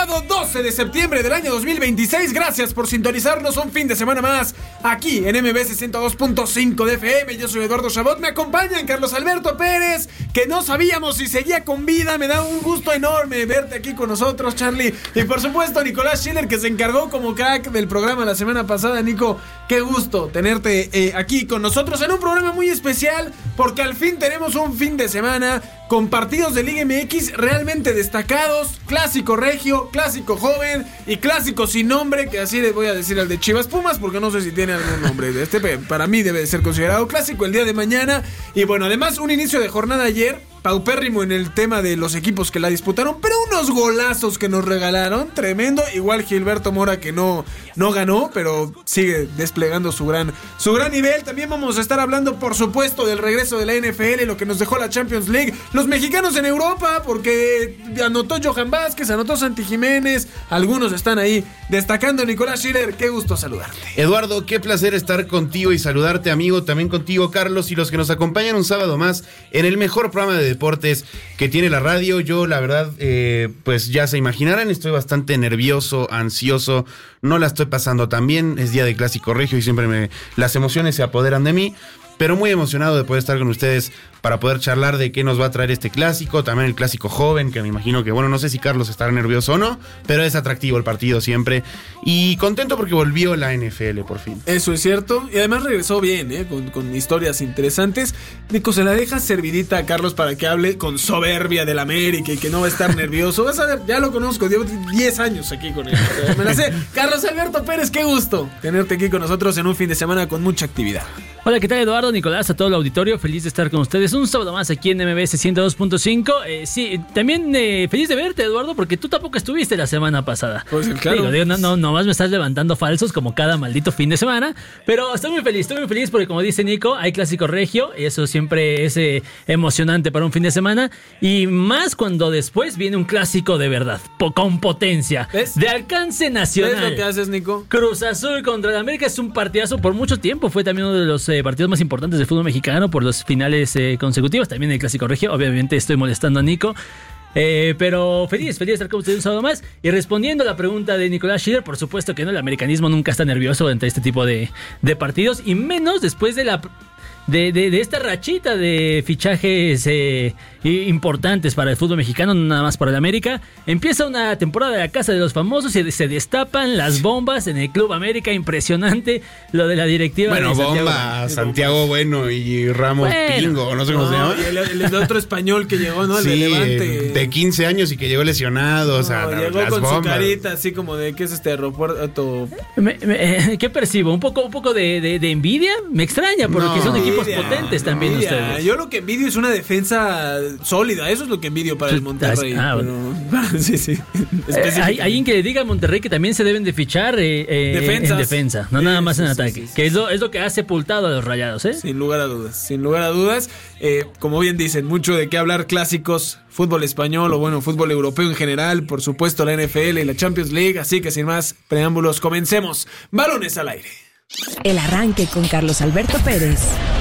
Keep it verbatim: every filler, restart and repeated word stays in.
sábado doce de septiembre del año dos mil veintiséis. Gracias por sintonizarnos un fin de semana más aquí en M B C ciento dos punto cinco de F M. Yo soy Eduardo Chabot, me acompañan Carlos Alberto Pérez, que no sabíamos si seguía con vida. Me da un gusto enorme verte aquí con nosotros, Charlie. Y por supuesto Nicolás Schiller, que se encargó como crack del programa la semana pasada. Nico, qué gusto tenerte eh, aquí con nosotros en un programa muy especial, porque al fin tenemos un fin de semana con partidos de Liga M X realmente destacados. Clásico regio, clásico joven y clásico sin nombre, que así le voy a decir al de Chivas Pumas, porque no sé si tiene algún nombre. Este para mí debe de ser considerado clásico el día de mañana. Y bueno, además un inicio de jornada ayer paupérrimo en el tema de los equipos que la disputaron, pero unos golazos que nos regalaron, tremendo. Igual Gilberto Mora, que no, no ganó, pero sigue desplegando su gran, su gran nivel. También vamos a estar hablando, por supuesto, del regreso de la N F L, lo que nos dejó la Champions League, los mexicanos en Europa, porque anotó Johan Vázquez, anotó Santi Jiménez, algunos están ahí destacando. Nicolás Schiller, qué gusto saludarte. Eduardo, qué placer estar contigo y saludarte, amigo, también contigo, Carlos, y los que nos acompañan un sábado más en el mejor programa de deportes que tiene la radio. Yo la verdad, eh, pues ya se imaginarán, estoy bastante nervioso, ansioso, no la estoy pasando tan bien, es día de Clásico Regio y siempre me, las emociones se apoderan de mí, pero muy emocionado de poder estar con ustedes para poder charlar de qué nos va a traer este clásico, también el clásico joven, que me imagino que, bueno, no sé si Carlos estará nervioso o no, pero es atractivo el partido siempre, y contento porque volvió la N F L por fin. Eso es cierto, y además regresó bien, ¿eh? con, con historias interesantes. Nico, se la deja servidita a Carlos para que hable con soberbia del América y que no va a estar nervioso. Vas a ver, ya lo conozco, llevo diez años aquí con él, o sea, me la sé. Carlos Alberto Pérez, qué gusto tenerte aquí con nosotros en un fin de semana con mucha actividad. Hola, ¿qué tal, Eduardo, Nicolás, a todo el auditorio? Feliz de estar con ustedes un sábado más aquí en M B C ciento dos punto cinco. Eh, sí, también eh, feliz de verte, Eduardo, porque tú tampoco estuviste la semana pasada. Pues claro. Digo, digo, no, no, nomás me estás levantando falsos como cada maldito fin de semana, pero estoy muy feliz, estoy muy feliz porque, como dice Nico, hay clásico regio, y eso siempre es eh, emocionante para un fin de semana, y más cuando después viene un clásico de verdad, po- con potencia, ¿Ves? de alcance nacional. ¿Ves lo que haces, Nico? Cruz Azul contra el América es un partidazo por mucho tiempo. Fue también uno de los eh, partidos más importantes del fútbol mexicano por los finales eh, consecutivos. También el Clásico Regio. Obviamente estoy molestando a Nico. Eh, pero feliz, feliz de estar con ustedes un sábado más. Y respondiendo a la pregunta de Nicolás Schiller, por supuesto que no, el americanismo nunca está nervioso ante este tipo de, de partidos. Y menos después de la... De, de, de esta rachita de fichajes eh, importantes para el fútbol mexicano, no nada más para el América. Empieza una temporada de la Casa de los Famosos y se destapan las bombas en el Club América. Impresionante lo de la directiva. Bueno, de Santiago. bomba, Santiago Bueno y Ramos Bueno, Pingo, no sé cómo No, se llama. y el, el, el otro español que llegó, ¿no? El Sí, de Levante. de quince años y que llegó lesionado, o sea, No, la- llegó las con bombas. su carita así como de ¿qué es este aeropuerto? Me- me- ¿Qué percibo? ¿Un poco, un poco de, de, de envidia? Me extraña porque No, son equipos envidia, potentes también envidia. ustedes. Yo lo que envidio es una defensa sólida. Eso es lo que envidio para el Monterrey. Ah, pero, sí, sí. Eh, hay alguien que le diga a Monterrey que también se deben de fichar eh, eh, Defensas. en defensa, no Sí, nada más sí, en sí, ataque, sí, sí, que sí. es lo, es lo que ha sepultado a los Rayados, ¿eh? Sin lugar a dudas, sin lugar a dudas. Eh, como bien dicen, mucho de qué hablar, clásicos, fútbol español o bueno, fútbol europeo en general, por supuesto la N F L y la Champions League, así que sin más preámbulos, comencemos. Balones al aire. El arranque con Carlos Alberto Pérez.